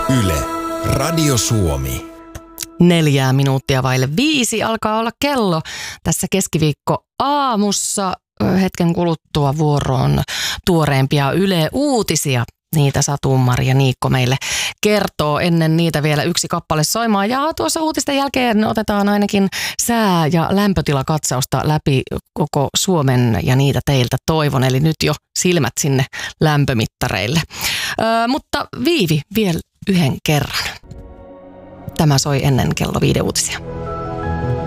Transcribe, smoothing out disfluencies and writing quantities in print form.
Yle, Radio Suomi. 4 minuuttia vaille 5 alkaa olla kello tässä keskiviikko aamussa. Hetken kuluttua vuoroon tuoreempia Yle Uutisia. Niitä Satu-Mari ja Niikko meille kertoo. Ennen niitä vielä yksi kappale soimaan. Ja tuossa uutisten jälkeen otetaan ainakin sää- ja lämpötilakatsausta läpi koko Suomen ja niitä teiltä toivon. Eli nyt jo silmät sinne lämpömittareille. Mutta Viivi vielä yhden kerran. Tämä soi ennen kello 5 uutisia.